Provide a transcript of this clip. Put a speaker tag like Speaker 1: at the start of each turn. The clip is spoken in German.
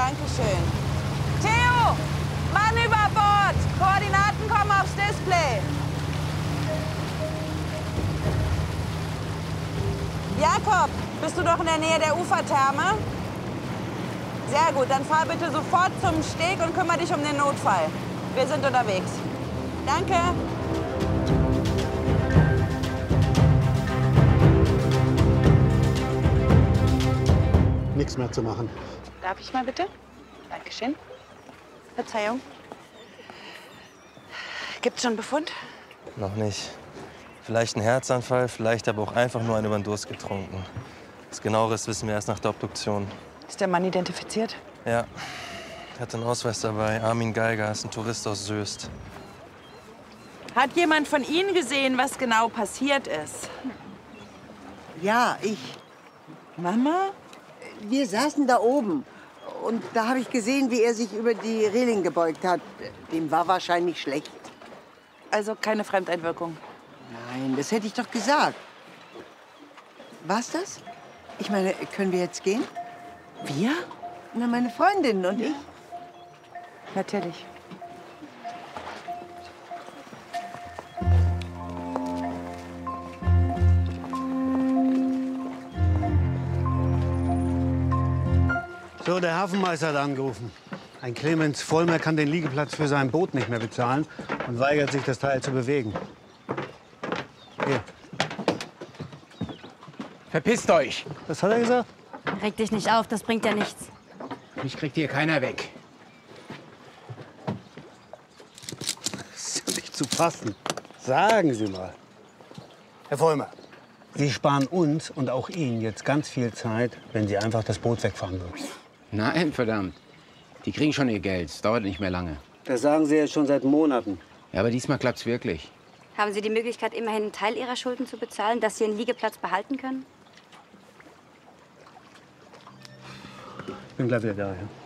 Speaker 1: Dankeschön. Theo! Mann über Bord! Koordinaten kommen aufs Display. Jakob, bist du doch in der Nähe der Ufertherme? Sehr gut, dann fahr bitte sofort zum Steg und kümmere dich um den Notfall. Wir sind unterwegs. Danke.
Speaker 2: Nichts mehr zu machen.
Speaker 1: Darf ich mal bitte? Dankeschön. Verzeihung. Gibt's schon Befund?
Speaker 3: Noch nicht. Vielleicht ein Herzanfall, vielleicht aber auch einfach nur einen über den Durst getrunken. Das Genaueres wissen wir erst nach der Obduktion.
Speaker 1: Ist der Mann identifiziert?
Speaker 3: Ja, er hat einen Ausweis dabei. Armin Geiger ist ein Tourist aus Soest.
Speaker 1: Hat jemand von Ihnen gesehen, was genau passiert ist?
Speaker 4: Ja, ich.
Speaker 1: Mama?
Speaker 4: Wir saßen da oben. Und da habe ich gesehen, wie er sich über die Reling gebeugt hat. Dem war wahrscheinlich schlecht.
Speaker 1: Also keine Fremdeinwirkung?
Speaker 4: Nein, das hätte ich doch gesagt. War's das? Ich meine, können wir jetzt gehen?
Speaker 1: Wir?
Speaker 4: Na, meine Freundin und ich.
Speaker 1: Natürlich.
Speaker 2: So, der Hafenmeister hat angerufen. Ein Clemens Vollmer kann den Liegeplatz für sein Boot nicht mehr bezahlen und weigert sich, das Teil zu bewegen. Hier.
Speaker 5: Verpisst euch!
Speaker 2: Was hat er gesagt?
Speaker 6: Reg dich nicht auf, das bringt ja nichts.
Speaker 5: Mich kriegt hier keiner weg.
Speaker 2: Das ist ja nicht zu fassen. Sagen Sie mal. Herr Vollmer, Sie sparen uns und auch Ihnen jetzt ganz viel Zeit, wenn Sie einfach das Boot wegfahren würden.
Speaker 5: Nein, verdammt. Die kriegen schon ihr Geld. Es dauert nicht mehr lange.
Speaker 2: Das sagen Sie jetzt schon seit Monaten.
Speaker 5: Ja, aber diesmal klappt's wirklich.
Speaker 6: Haben Sie die Möglichkeit, immerhin einen Teil Ihrer Schulden zu bezahlen, dass Sie einen Liegeplatz behalten können?
Speaker 2: Ich bin gleich wieder da, ja.